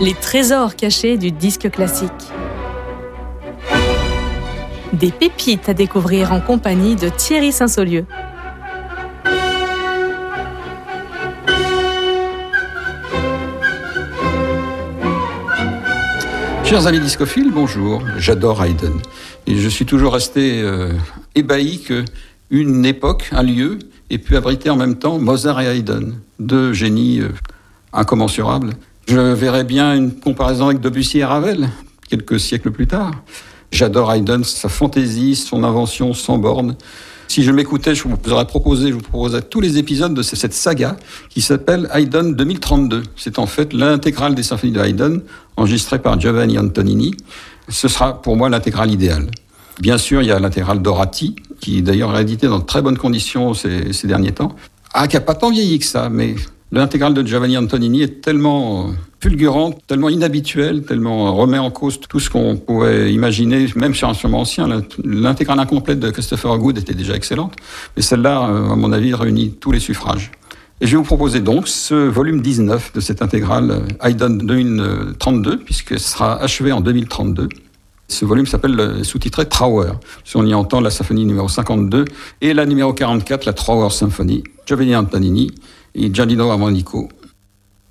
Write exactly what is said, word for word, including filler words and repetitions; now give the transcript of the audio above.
les trésors cachés du disque classique. Des pépites à découvrir en compagnie de Thierry Saint-Saulieu. Chers amis discophiles, bonjour, j'adore Haydn. Et je suis toujours resté euh, ébahi qu'une époque, un lieu, ait pu abriter en même temps Mozart et Haydn, deux génies euh, incommensurables. Je verrais bien une comparaison avec Debussy et Ravel, quelques siècles plus tard. J'adore Haydn, sa fantaisie, son invention sans borne. Si je m'écoutais, je vous aurais proposé, je vous proposerais tous les épisodes de cette saga qui s'appelle Haydn deux mille trente-deux. C'est en fait l'intégrale des symphonies de Haydn, enregistrée par Giovanni Antonini. Ce sera pour moi l'intégrale idéale. Bien sûr, il y a l'intégrale Dorati, qui est d'ailleurs rééditée dans de très bonnes conditions ces, ces derniers temps. Ah, qui n'a pas tant vieilli que ça, mais l'intégrale de Giovanni Antonini est tellement fulgurante, tellement inhabituelle, tellement remet en cause tout ce qu'on pouvait imaginer, même sur un instrument ancien. L'intégrale incomplète de Christopher Good était déjà excellente, mais celle-là, à mon avis, réunit tous les suffrages. Et je vais vous proposer donc ce volume dix-neuf de cette intégrale Haydn deux mille trente-deux, puisque ce sera achevé en deux mille trente-deux. Ce volume s'appelle sous-titré Trauer. Si on y entend la symphonie numéro cinquante-deux et la numéro quarante-quatre, la Trauer Symphonie, Giovanni Antonini et Giannino Armonico